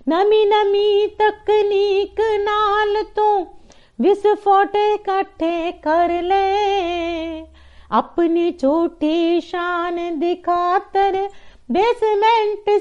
नमी नमी तकनीक नाल तू विस्फोट इकट्ठे कर ले, अपनी झूठी शान दी खातर बेसमेंट